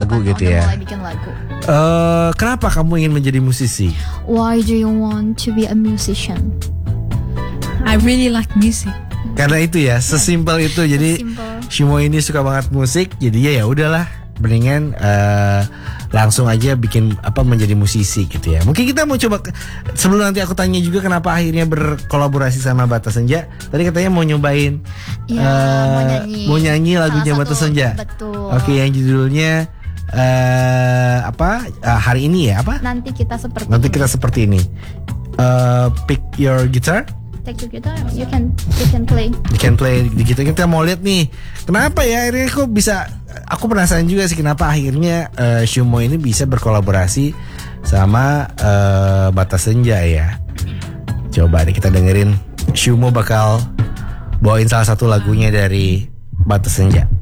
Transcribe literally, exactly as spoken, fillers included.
lagu kan, gitu udah ya. mulai bikin lagu. Uh, kenapa kamu ingin menjadi musisi? Why do you want to be a musician? I really like music. Karena itu ya, sesimpel itu. Jadi Sesimpel. Shimo ini suka banget musik, jadi ya udahlah, mendingan uh, langsung aja bikin apa menjadi musisi gitu ya. Mungkin kita mau coba sebelum nanti aku tanya juga kenapa akhirnya berkolaborasi sama Bata Senja. Tadi katanya mau nyobain Ya, uh, mau nyanyi. mau nyanyi lagunya Salah Bata satu, Senja. betul. Oke, yang judulnya uh, apa? Uh, hari ini ya apa? Nanti kita seperti Nanti ini. kita seperti ini. Uh, pick your guitar. Take your guitar, you can you can play. You can play di kita. Kita mau lihat nih. Kenapa ya akhirnya kok bisa? Aku penasaran juga sih kenapa akhirnya uh, Shimo ini bisa berkolaborasi sama uh, Bata Senja ya. Coba deh kita dengerin. Shimo bakal bawain salah satu lagunya dari Bata Senja.